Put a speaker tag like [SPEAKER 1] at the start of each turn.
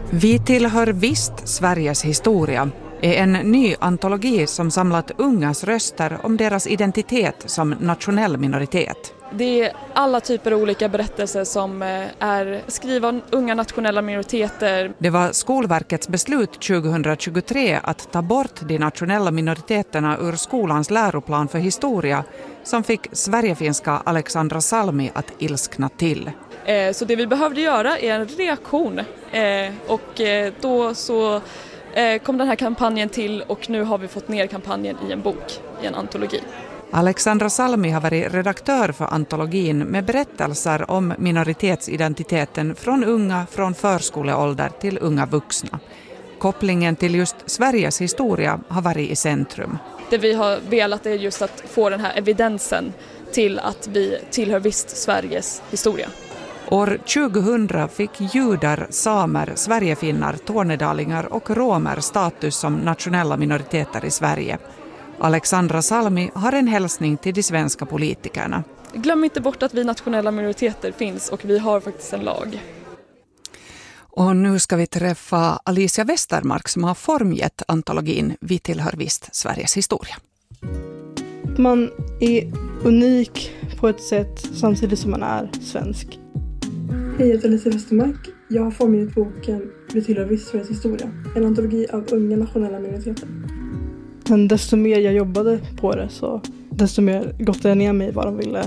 [SPEAKER 1] Vi tillhör visst Sveriges historia är en ny antologi som samlat ungas röster om deras identitet som nationell minoritet.
[SPEAKER 2] Det är alla typer av olika berättelser som är skrivna av unga nationella minoriteter.
[SPEAKER 1] Det var Skolverkets beslut 2023 att ta bort de nationella minoriteterna ur skolans läroplan för historia som fick sverigefinska Alexandra Salmi att ilskna till.
[SPEAKER 2] Så det vi behövde göra är en reaktion och då så kom den här kampanjen till och nu har vi fått ner kampanjen i en bok, i en antologi.
[SPEAKER 1] Alexandra Salmi har varit redaktör för antologin med berättelser om minoritetsidentiteten från unga från förskoleålder till unga vuxna. Kopplingen till just Sveriges historia har varit i centrum.
[SPEAKER 2] Det vi har velat är just att få den här evidensen till att vi tillhör visst Sveriges historia.
[SPEAKER 1] År 2000 fick judar, samer, sverigefinnar, tornedalingar och romer status som nationella minoriteter i Sverige. Alexandra Salmi har en hälsning till de svenska politikerna.
[SPEAKER 2] Glöm inte bort att vi nationella minoriteter finns och vi har faktiskt en lag.
[SPEAKER 1] Och nu ska vi träffa Alicia Westermark som har formgett antologin Vi tillhör visst Sveriges historia.
[SPEAKER 3] Man är unik på ett sätt samtidigt som man är svensk.
[SPEAKER 4] Hej, jag heter Alicia Westermark. Jag har formgett boken Vi tillhör visst Sveriges historia. En antologi av unga nationella minoriteter.
[SPEAKER 3] Men desto mer jag jobbade på det så desto mer gottade jag ner mig vad de ville